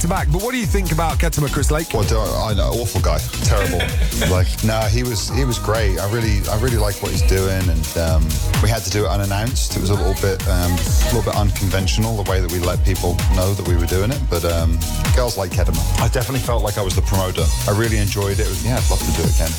to back. But what do you think about Ketama, Chris Lake? Well, I know, awful guy, terrible. He was great. I really like what he's doing, and we had to do it unannounced. It was a little bit unconventional the way that we let people know that we were doing it. But girls like Ketama. I definitely felt like I was the promoter. I really enjoyed it. I'd love to do it again.